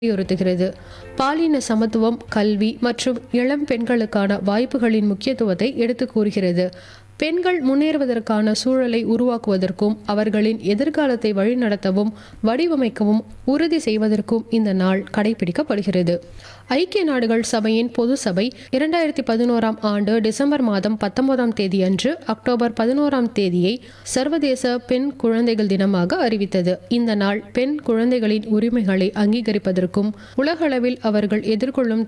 வலியுறுத்துகிறது. பாலின சமத்துவம், கல்வி மற்றும் இளம் பெண்களுக்கான வாய்ப்புகளின் முக்கியத்துவத்தை எடுத்துக் கூறுகிறது. பெண்கள் முன்னேறுவதற்கான சூழலை உருவாக்குவதற்கும் அவர்களின் எதிர்காலத்தை வழிநடத்தவும் வடிவமைக்கவும் உறுதி செய்வதற்கும் இந்த நாள் கடைபிடிக்கப்படுகிறது. ஐக்கிய நாடுகள் சபையின் பொது சபை 2011ஆம் ஆண்டு டிசம்பர் மாதம் 19ஆம் தேதி அன்று அக்டோபர் 11ஆம் தேதியை சர்வதேச பெண் குழந்தைகள் தினமாக அறிவித்தது. இந்த நாள் பெண் குழந்தைகளின் உரிமைகளை அங்கீகரிப்பதற்கும் உலகளவில் அவர்கள் எதிர்கொள்ளும்